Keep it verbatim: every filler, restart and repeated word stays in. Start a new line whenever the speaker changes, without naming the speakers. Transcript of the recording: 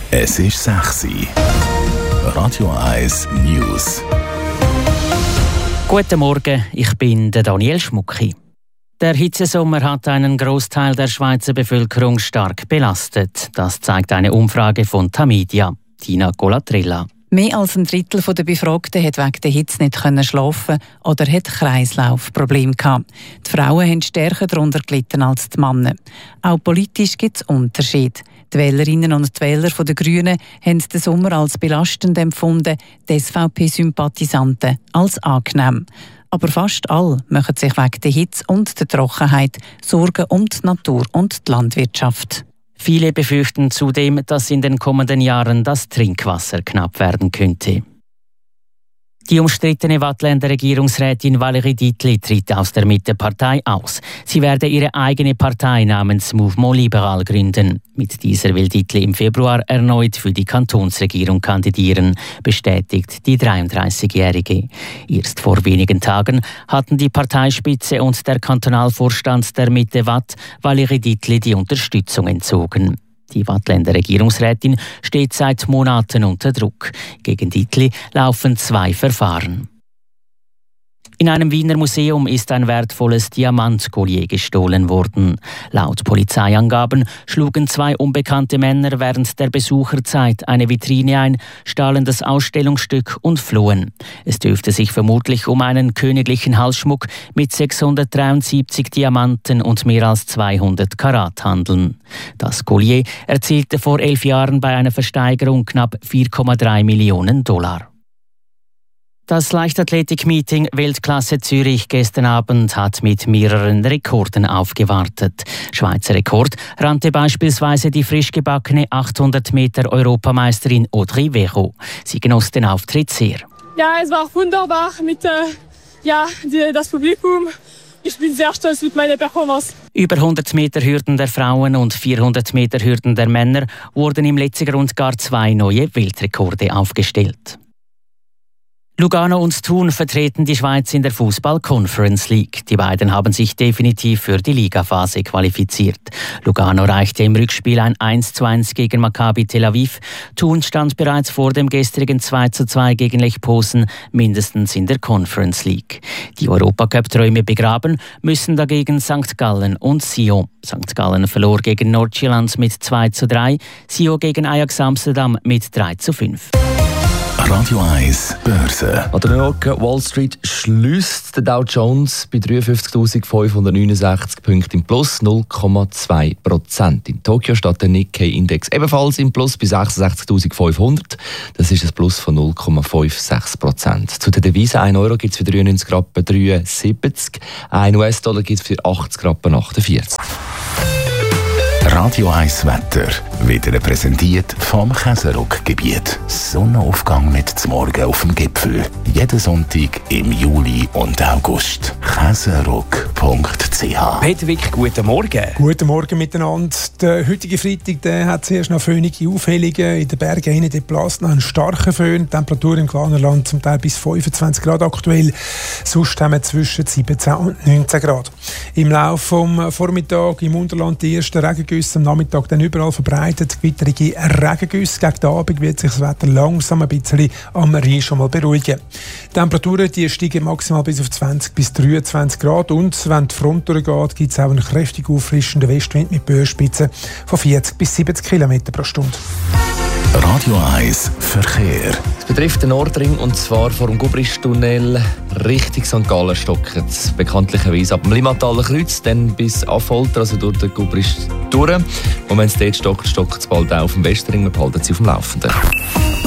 Es ist sechs Uhr. Radio eins News.
Guten Morgen, ich bin der Daniel Schmucki. Der Hitzesommer hat einen Großteil der Schweizer Bevölkerung stark belastet. Das zeigt eine Umfrage von Tamedia. Tina Colatrella.
Mehr als ein Drittel der Befragten hat wegen der Hitze nicht schlafen oder hat Kreislaufprobleme gehabt. Die Frauen haben stärker darunter gelitten als die Männer. Auch politisch gibt es Unterschiede. Die Wählerinnen und die Wähler der Grünen haben den Sommer als belastend empfunden, die S V P-Sympathisanten als angenehm. Aber fast alle machen sich wegen der Hitze und der Trockenheit Sorgen um die Natur und die Landwirtschaft.
Viele befürchten zudem, dass in den kommenden Jahren das Trinkwasser knapp werden könnte. Die umstrittene Waadtländer Regierungsrätin Valérie Dietli tritt aus der Mitte-Partei aus. Sie werde ihre eigene Partei namens Mouvement Libéral gründen. Mit dieser will Dietli im Februar erneut für die Kantonsregierung kandidieren, bestätigt die dreiunddreißigjährige. Erst vor wenigen Tagen hatten die Parteispitze und der Kantonalvorstand der Mitte Watt Valérie Dietli die Unterstützung entzogen. Die Waadtländer Regierungsrätin steht seit Monaten unter Druck. Gegen Dietli laufen zwei Verfahren. In einem Wiener Museum ist ein wertvolles Diamantkollier gestohlen worden. Laut Polizeiangaben schlugen zwei unbekannte Männer während der Besucherzeit eine Vitrine ein, stahlen das Ausstellungsstück und flohen. Es dürfte sich vermutlich um einen königlichen Halsschmuck mit sechshundertdreiundsiebzig Diamanten und mehr als zweihundert Karat handeln. Das Kollier erzielte vor elf Jahren bei einer Versteigerung knapp vier Komma drei Millionen Dollar. Das Leichtathletik-Meeting Weltklasse Zürich gestern Abend hat mit mehreren Rekorden aufgewartet. Schweizer Rekord rannte beispielsweise die frisch gebackene achthundert Meter Europameisterin Audrey Vero. Sie genoss den Auftritt sehr.
Ja, es war wunderbar mit äh, ja, die, das Publikum. Ich bin sehr stolz mit meiner Performance.
Über hundert Meter Hürden der Frauen und vierhundert Meter Hürden der Männer wurden im letzten Grund gar zwei neue Weltrekorde aufgestellt. Lugano und Thun vertreten die Schweiz in der Fußball-Conference League. Die beiden haben sich definitiv für die Ligaphase qualifiziert. Lugano reichte im Rückspiel ein eins zu eins gegen Maccabi Tel Aviv. Thun stand bereits vor dem gestrigen zwei zu zwei gegen Lech Posen mindestens in der Conference League. Die Europacup-Träume begraben müssen dagegen Sankt Gallen und Sion. Sankt Gallen verlor gegen Nordjylland mit zwei zu drei, Sion gegen Ajax Amsterdam mit drei zu fünf.
Radio eins Börse.
An der New York Wall Street schliesst der Dow Jones bei dreiundfünfzigtausendfünfhundertneunundsechzig Punkten im Plus, null Komma zwei Prozent. In Tokio steht der Nikkei-Index ebenfalls im Plus bei sechsundsechzigtausendfünfhundert. Das ist ein Plus von null Komma sechsundfünfzig Prozent. Zu der Devise ein Euro gibt es für dreiundneunzig Rappen dreiundsiebzig, ein U S-Dollar gibt es für achtzig Rappen achtundvierzig.
Radio eins Wetter wird präsentiert vom Käseruck-Gebiet. Sonnenaufgang mit zum Morgen auf dem Gipfel. Jeden Sonntag im Juli und August. käseruck punkt c h.
Peter Wick, guten Morgen.
Guten Morgen miteinander. Der heutige Freitag der hat zuerst noch föhnige Aufhellungen. In den Bergen hinten der bläst noch einen starken Föhn. Die Temperatur im Glarnerland zum Teil bis fünfundzwanzig Grad aktuell. Sonst haben wir zwischen siebzehn und neunzehn Grad. Im Laufe vom Vormittag im Unterland die ersten Regengüsse. Am Nachmittag dann überall verbreitet gewitterige Regengüsse. Gegen den Abend wird sich das Wetter langsam ein bisschen am Rhein schon mal beruhigen. Die Temperaturen die steigen maximal bis auf zwanzig bis dreiundzwanzig Grad und wenn die Front durchgeht, gibt es auch einen kräftig auffrischenden Westwind mit Böenspitzen von vierzig bis siebzig Kilometer pro Stunde.
Radio eins Verkehr.
Es betrifft den Nordring und zwar vor dem Gubristunnel Richtung Sankt Gallen stocken. Bekanntlicherweise ab dem Limmataler Kreuz, dann bis Affolter, also durch den Gubrist durch. Und wenn es dort stockt, stockt es bald auch auf dem Westring. Wir behalten sie auf dem Laufenden.